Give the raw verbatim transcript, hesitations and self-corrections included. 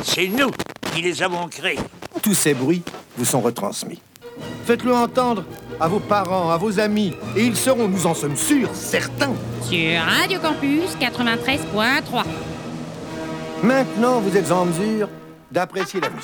C'est nous qui les avons créés. Tous ces bruits vous sont retransmis. Faites-le entendre à vos parents, à vos amis, et ils seront, nous en sommes sûrs, certains. Sur Radio Campus quatre-vingt-treize point trois. Maintenant, vous êtes en mesure d'apprécier la musique.